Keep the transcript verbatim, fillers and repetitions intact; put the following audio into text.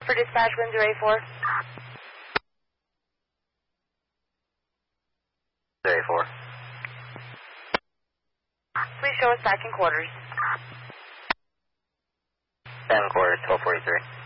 for dispatch, one zero eight four. zero eight four. Please show us back in quarters. ten quarters, twelve forty-three.